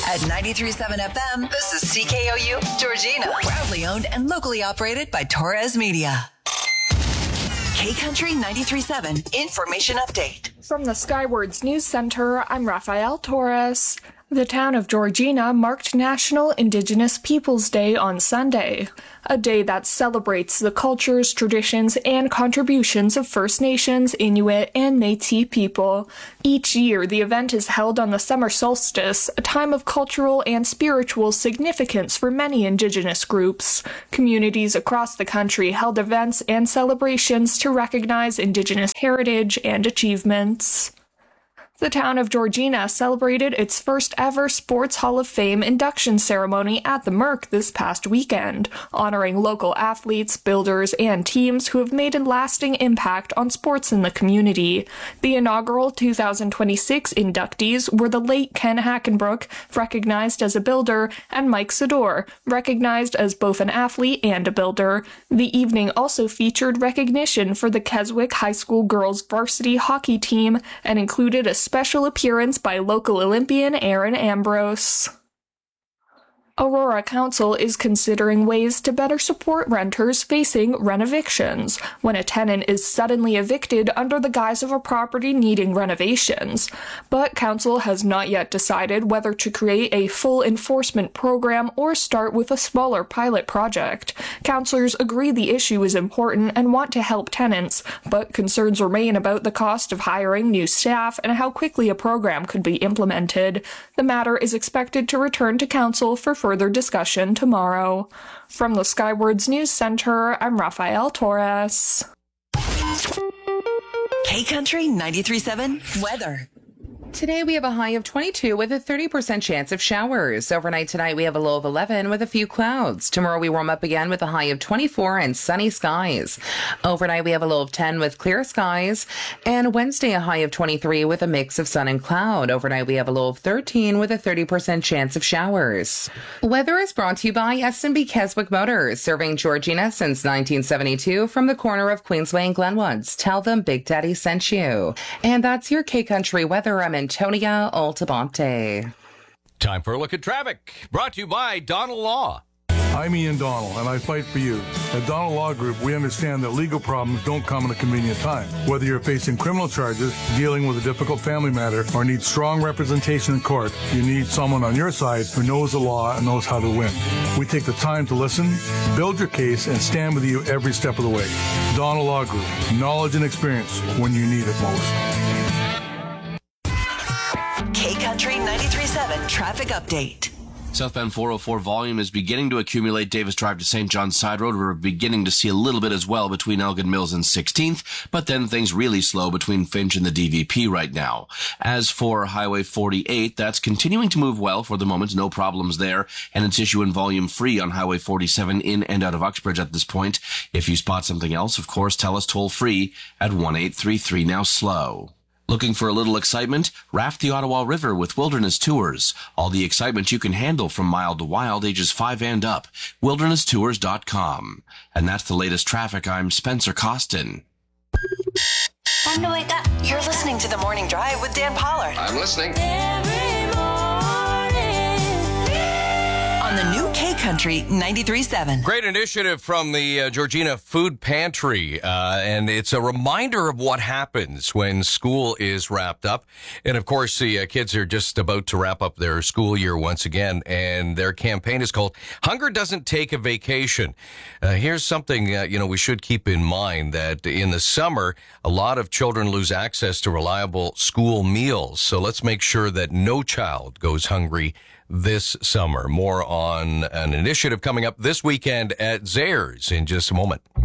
At 93.7 FM, this is CKOU Georgina. Proudly owned and locally operated by Torres Media. K-Country 93.7 Information Update. From the Skywards News Center, I'm Rafael Torres. The town of Georgina marked National Indigenous Peoples Day on Sunday, a day that celebrates the cultures, traditions, and contributions of First Nations, Inuit, and Métis people. Each year, the event is held on the summer solstice, a time of cultural and spiritual significance for many Indigenous groups. Communities across the country held events and celebrations to recognize Indigenous heritage and achievements. The town of Georgina celebrated its first ever Sports Hall of Fame induction ceremony at the Merc this past weekend, honoring local athletes, builders, and teams who have made a lasting impact on sports in the community. The inaugural 2026 inductees were the late Ken Hackenbrook, recognized as a builder, and Mike Sador, recognized as both an athlete and a builder. The evening also featured recognition for the Keswick High School girls varsity hockey team and included a special appearance by local Olympian Aaron Ambrose. Aurora Council is considering ways to better support renters facing renovictions when a tenant is suddenly evicted under the guise of a property needing renovations. But Council has not yet decided whether to create a full enforcement program or start with a smaller pilot project. Councilors agree the issue is important and want to help tenants, but concerns remain about the cost of hiring new staff and how quickly a program could be implemented. The matter is expected to return to Council for further discussion tomorrow. From the Skywards News Center, I'm Rafael Torres. K-Country 93.7 Weather. Today we have a high of 22 with a 30% chance of showers. Overnight tonight we have a low of 11 with a few clouds. Tomorrow we warm up again with a high of 24 and sunny skies. Overnight we have a low of 10 with clear skies. And Wednesday a high of 23 with a mix of sun and cloud. Overnight we have a low of 13 with a 30% chance of showers. Weather is brought to you by S&B Keswick Motors, serving Georgina since 1972 from the corner of Queensway and Glenwoods. Tell them Big Daddy sent you. And that's your K-Country weather. I'm Antonia Altamonte. Time for a look at traffic, brought to you by Donald Law. I'm Ian Donald, and I fight for you. At Donald Law Group, we understand that legal problems don't come at a convenient time. Whether you're facing criminal charges, dealing with a difficult family matter, or need strong representation in court, you need someone on your side who knows the law and knows how to win. We take the time to listen, build your case, and stand with you every step of the way. Donald Law Group, knowledge and experience when you need it most. K-Country 93.7 Traffic Update. Southbound 404 volume is beginning to accumulate. Davis Drive to St. John's Side Road. We're beginning to see a little bit as well between Elgin Mills and 16th, but then things really slow between Finch and the DVP right now. As for Highway 48, that's continuing to move well for the moment. No problems there, and it's issue and volume free on Highway 47 in and out of Uxbridge at this point. If you spot something else, of course, tell us toll free at 1-833 now slow. Looking for a little excitement? Raft the Ottawa River with Wilderness Tours. All the excitement you can handle from mild to wild, ages 5 and up. WildernessTours.com. And that's the latest traffic. I'm Spencer Costin. Time to wake up. You're listening to The Morning Drive with Dan Pollard. I'm listening. On the new K-Country 93.7. Great initiative from the Georgina Food Pantry, and it's a reminder of what happens when school is wrapped up. And, of course, the kids are just about to wrap up their school year once again, and their campaign is called Hunger Doesn't Take a Vacation. Here's something we should keep in mind, that in the summer, a lot of children lose access to reliable school meals. So let's make sure that no child goes hungry this summer. More on an initiative coming up this weekend at Zayres in just a moment.